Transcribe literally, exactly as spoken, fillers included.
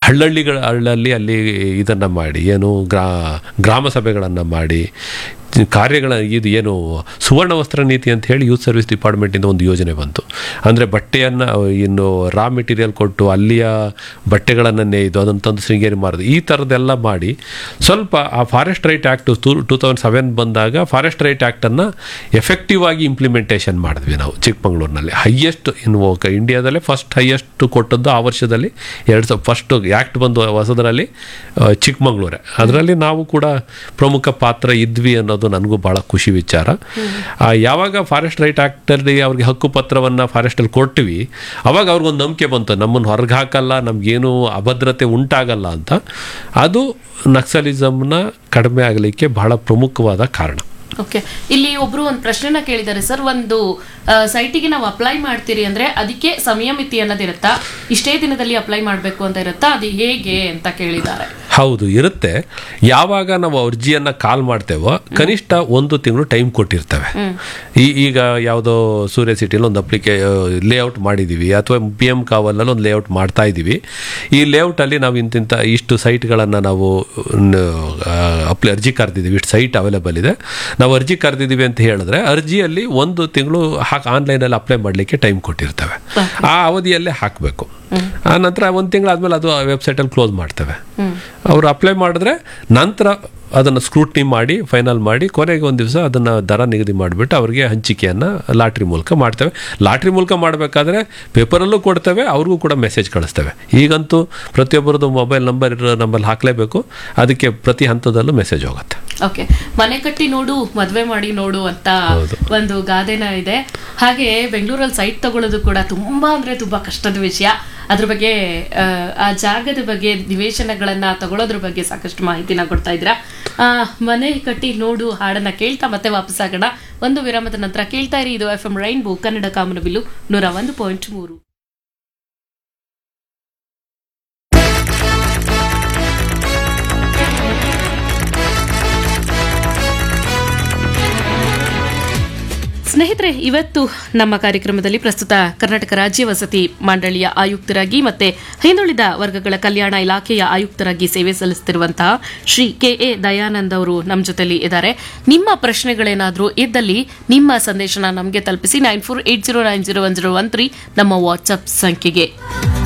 ಹಳ್ಳಹಳ್ಳಿಗಳ ಹಳ್ಳಲ್ಲಿ ಅಲ್ಲಿ ಇದನ್ನು ಮಾಡಿ ಏನು ಗ್ರಾ ಗ್ರಾಮ ಸಭೆಗಳನ್ನು ಮಾಡಿ ಕಾರ್ಯಗಳ ಇದು ಏನು ಸುವರ್ಣ ವಸ್ತ್ರ ನೀತಿ ಅಂತ ಹೇಳಿ ಯೂತ್ ಸರ್ವಿಸ್ ಡಿಪಾರ್ಟ್ಮೆಂಟಿಂದ ಒಂದು ಯೋಜನೆ ಬಂತು. ಅಂದರೆ ಬಟ್ಟೆಯನ್ನು ಇನ್ನು ರಾ ಮೆಟೀರಿಯಲ್ ಕೊಟ್ಟು ಅಲ್ಲಿಯ ಬಟ್ಟೆಗಳನ್ನು ನೇಯ್ದು ಅದನ್ನು ತಂದು ಶೃಂಗೇರಿ ಮಾರೋದು ಈ ಥರದ್ದೆಲ್ಲ ಮಾಡಿ ಸ್ವಲ್ಪ ಆ forest right act two two thousand seven ಬಂದಾಗ ಫಾರೆಸ್ಟ್ ರೈಟ್ ಆ್ಯಕ್ಟನ್ನು ಎಫೆಕ್ಟಿವ್ ಆಗಿ ಇಂಪ್ಲಿಮೆಂಟೇಷನ್ ಮಾಡಿದ್ವಿ ನಾವು ಚಿಕ್ಕಮಂಗ್ಳೂರಿನಲ್ಲಿ. ಹೈಯೆಸ್ಟ್ ಇನ್ನು ಇಂಡಿಯಾದಲ್ಲೇ ಫಸ್ಟ್ ಹೈಯೆಸ್ಟ್ ಕೊಟ್ಟದ್ದು ಆ ವರ್ಷದಲ್ಲಿ ಎರಡು ಸಾವಿರ ಫಸ್ಟ್ ಆ್ಯಕ್ಟ್ ಬಂದು ಹೊಸದರಲ್ಲಿ ಚಿಕ್ಕಮಂಗ್ಳೂರೇ. ಅದರಲ್ಲಿ ನಾವು ಕೂಡ ಪ್ರಮುಖ ಪಾತ್ರ ಇದ್ವಿ ಅನ್ನೋದು ನನಗೂ ಭಾಳ ಖುಷಿ ವಿಚಾರ. ಯಾವಾಗ ಫಾರೆಸ್ಟ್ ರೈಟ್ ಆ್ಯಕ್ಟಲ್ಲಿ ಅವ್ರಿಗೆ ಹಕ್ಕು ಪತ್ರವನ್ನು ಫಾರೆಸ್ಟಲ್ಲಿ ಕೊಡ್ತೀವಿ ಅವಾಗ ಅವ್ರಿಗೊಂದು ನಂಬಿಕೆ ಬಂತು, ನಮ್ಮನ್ನು ಹೊರಗೆ ಹಾಕಲ್ಲ, ನಮಗೇನು ಅಭದ್ರತೆ ಉಂಟಾಗಲ್ಲ ಅಂತ. ಅದು ನಕ್ಸಲಿಸಮ್ನ ಕಡಿಮೆ ಆಗಲಿಕ್ಕೆ ಬಹಳ ಪ್ರಮುಖವಾದ ಕಾರಣ. ಓಕೆ, ಇಲ್ಲಿ ಒಬ್ರು ಒಂದು ಪ್ರಶ್ನೆನ ಕೇಳಿದ್ದಾರೆ ಸರ್. ಒಂದು ಸೈಟಿಗೆ ನಾವು ಅಪ್ಲೈ ಮಾಡ್ತೀರಿ ಅಂದ್ರೆ ಅದಕ್ಕೆ ಸಮಯ ಮಿತಿ ಅನ್ನೋದಿರುತ್ತಾ, ಇಷ್ಟೇ ದಿನದಲ್ಲಿ ಅಪ್ಲೈ ಮಾಡಬೇಕು ಅಂತ ಇರುತ್ತಾ, ಅದು ಹೇಗೆ ಅಂತ ಕೇಳಿದ್ದಾರೆ. ಹೌದು ಇರುತ್ತೆ. ಯಾವಾಗ ನಾವು ಅರ್ಜಿಯನ್ನು ಕಾಲ್ ಮಾಡ್ತೇವೋ ಕನಿಷ್ಠ ಒಂದು ತಿಂಗಳು ಟೈಮ್ ಕೊಟ್ಟಿರ್ತೇವೆ. ಈ ಈಗ ಯಾವುದೋ ಸೂರ್ಯ ಸಿಟಿಯಲ್ಲಿ ಒಂದು ಅಪ್ಲಿಕೇ ಲೇಔಟ್ ಮಾಡಿದ್ದೀವಿ ಅಥವಾ ಪಿ ಎಮ್ ಕಾವಲಲ್ಲಿ ಒಂದು ಲೇಔಟ್ ಮಾಡ್ತಾ ಇದ್ದೀವಿ. ಈ ಲೇಔಟಲ್ಲಿ ನಾವು ಇಂತಿಂಥ ಇಷ್ಟು ಸೈಟ್ಗಳನ್ನು ನಾವು ಅಪ್ಲೈ ಅರ್ಜಿ ಕರೆದಿದ್ದೀವಿ, ಇಷ್ಟು ಸೈಟ್ ಅವೈಲೇಬಲ್ ಇದೆ, ನಾವು ಅರ್ಜಿ ಕರೆದಿದ್ದೀವಿ ಅಂತ ಹೇಳಿದ್ರೆ ಅರ್ಜಿಯಲ್ಲಿ ಒಂದು ತಿಂಗಳು ಹಾಕಿ ಆನ್ಲೈನಲ್ಲಿ ಅಪ್ಲೈ ಮಾಡಲಿಕ್ಕೆ ಟೈಮ್ ಕೊಟ್ಟಿರ್ತೇವೆ. ಆ ಅವಧಿಯಲ್ಲೇ ಹಾಕಬೇಕು. ಆ ನಂತರ ಒಂದು ತಿಂಗಳಾದ್ಮೇಲೆ ಅದು ವೆಬ್ಸೈಟಲ್ಲಿ ಕ್ಲೋಸ್ ಮಾಡ್ತೇವೆ. ಅವರು ಅಪ್ಲೈ ಮಾಡಿದ್ರೆ ನಂತರ ಅದನ್ನು ಸ್ಕ್ರೂಟ್ನಿ ಮಾಡಿ ಫೈನಲ್ ಮಾಡಿ ಕೊನೆಗೆ ಒಂದು ದಿವಸ ಅದನ್ನು ದರ ನಿಗದಿ ಮಾಡಿಬಿಟ್ಟು ಅವರಿಗೆ ಹಂಚಿಕೆಯನ್ನು ಲಾಟ್ರಿ ಮೂಲಕ ಮಾಡ್ತೇವೆ. ಲಾಟ್ರಿ ಮೂಲಕ ಮಾಡಬೇಕಾದ್ರೆ ಪೇಪರಲ್ಲೂ ಕೊಡ್ತೇವೆ, ಅವ್ರಿಗೂ ಕೂಡ ಮೆಸೇಜ್ ಕಳಿಸ್ತೇವೆ. ಈಗಂತೂ ಪ್ರತಿಯೊಬ್ಬರದ್ದು ಮೊಬೈಲ್ ನಂಬರ್ ನಮ್ಮಲ್ಲಿ ಹಾಕಲೇಬೇಕು, ಅದಕ್ಕೆ ಪ್ರತಿ ಹಂತದಲ್ಲೂ ಮೆಸೇಜ್ ಹೋಗುತ್ತೆ. ಓಕೆ, ಮನೆ ಕಟ್ಟಿ ನೋಡು ಮದುವೆ ಮಾಡಿ ನೋಡು ಅಂತ ಒಂದು ಗಾದೆನ ಇದೆ. ಹಾಗೆ ಬೆಂಗಳೂರಲ್ಲಿ ಸೈಟ್ ತಗೊಳ್ಳೋದು ಕೂಡ ತುಂಬಾ ಅಂದ್ರೆ ತುಂಬಾ ಕಷ್ಟದ ವಿಷಯ. ಅದ್ರ ಬಗ್ಗೆ ಆ ಜಾಗದ ಬಗ್ಗೆ ನಿವೇಶನಗಳನ್ನ ತಗೊಳ್ಳೋದ್ರ ಬಗ್ಗೆ ಸಾಕಷ್ಟು ಮಾಹಿತಿನ ಕೊಡ್ತಾ ಇದ್ರ. ಮನೆ ಕಟ್ಟಿ ನೋಡು ಹಾಡನ್ನ ಕೇಳ್ತಾ ಮತ್ತೆ ವಾಪಸ್ ಆಗೋಣ. ಒಂದು ವಿರಾಮದ ನಂತರ ಕೇಳ್ತಾ ಇರಿ, ಇದು ಎಫ್ ಎಂ ರೈನ್ಬೋ ಕನ್ನಡ ಕಾಮನಬಿಲ್ಲು ನೂರ ಒಂದು ಪಾಯಿಂಟ್ ಮೂರು. ಸ್ನೇಹಿತರೆ, ಇವತ್ತು ನಮ್ಮ ಕಾರ್ಯಕ್ರಮದಲ್ಲಿ ಪ್ರಸ್ತುತ ಕರ್ನಾಟಕ ರಾಜ್ಯ ವಸತಿ ಮಂಡಳಿಯ ಆಯುಕ್ತರಾಗಿ ಮತ್ತೆ ಹಿಂದುಳಿದ ವರ್ಗಗಳ ಕಲ್ಯಾಣ ಇಲಾಖೆಯ ಆಯುಕ್ತರಾಗಿ ಸೇವೆ ಸಲ್ಲಿಸುತ್ತಿರುವಂತಹ ಶ್ರೀ ಕೆ ಎ ದಯಾನಂದ್ ಅವರು ನಮ್ಮ ಜೊತೆಲಿ ಇದ್ದಾರೆ. ನಿಮ್ಮ ಪ್ರಶ್ನೆಗಳೇನಾದರೂ ಇದ್ದಲ್ಲಿ ನಿಮ್ಮ ಸಂದೇಶನ ನಮಗೆ ತಲುಪಿಸಿ. Nine four eight zero nine zero one zero one three ನಮ್ಮ ವಾಟ್ಸ್ಆಪ್ ಸಂಖ್ಯೆಗೆ.